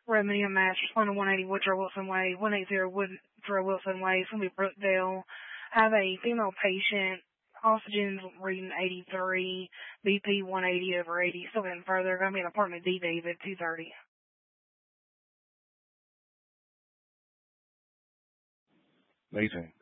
Red medium match, London 180 Woodrow Wilson Way, 180 Woodrow Wilson Way. It's going to be Brookdale. I have a female patient. Oxygen's reading 83, BP 180 over 80. Still getting further. Going to be an apartment D, David, 230. Amazing.